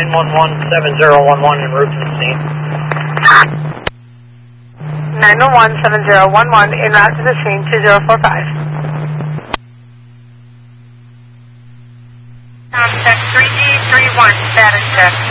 911-7011 en route to the scene. 911-7011 en route to the scene, 2045. Check 3G31, status check.